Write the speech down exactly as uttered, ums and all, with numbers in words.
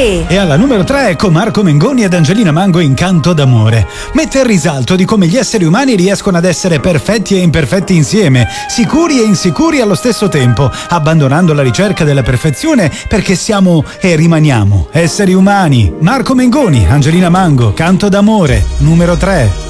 tre. E alla numero tre ecco Marco Mengoni ed Angelina Mango in Canto d'amore. Mette il risalto di come gli esseri umani riescono ad essere perfetti e imperfetti insieme, sicuri e insicuri allo stesso tempo, abbandonando la ricerca della perfezione perché siamo e rimaniamo esseri umani. Marco Mengoni, Angelina Mango, Canto d'amore, numero tre.